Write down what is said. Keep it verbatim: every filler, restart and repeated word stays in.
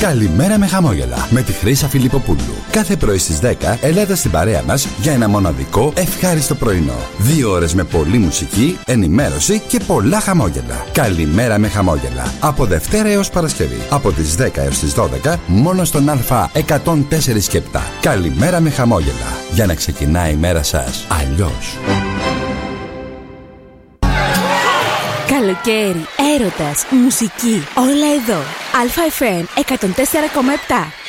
Καλημέρα με χαμόγελα με τη Χρύσα Φιλιπποπούλου. Κάθε πρωί στις δέκα ελάτε στην παρέα μας για ένα μοναδικό ευχάριστο πρωινό. Δύο ώρες με πολλή μουσική, ενημέρωση και πολλά χαμόγελα. Καλημέρα με χαμόγελα. Από Δευτέρα έως Παρασκευή. Από τις δέκα έως τις δώδεκα μόνο στον Α εκατόν τέσσερα και επτά. Καλημέρα με χαμόγελα. Για να ξεκινάει η μέρα σας αλλιώς. Καλοκαίρι, έρωτας, μουσική, όλα εδώ. Α Φ Εμ εκατόν τέσσερα κόμμα επτά.